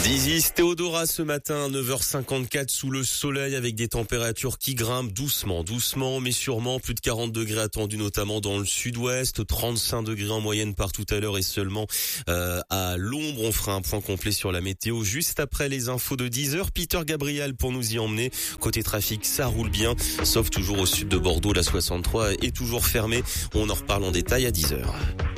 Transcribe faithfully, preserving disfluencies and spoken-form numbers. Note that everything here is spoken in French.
d'Isis, Théodora ce matin, neuf heures cinquante-quatre sous le soleil avec des températures qui grimpent doucement, doucement mais sûrement. Plus de quarante degrés attendus notamment dans le sud-ouest, trente-cinq degrés en moyenne par tout à l'heure et seulement euh, à l'ombre. On fera un point complet sur la météo juste après les infos de dix heures. Peter Gabriel pour nous y emmener. Côté trafic, ça roule bien, sauf toujours au sud de Bordeaux, la soixante-trois est toujours fermée. On en reparle en détail à dix heures.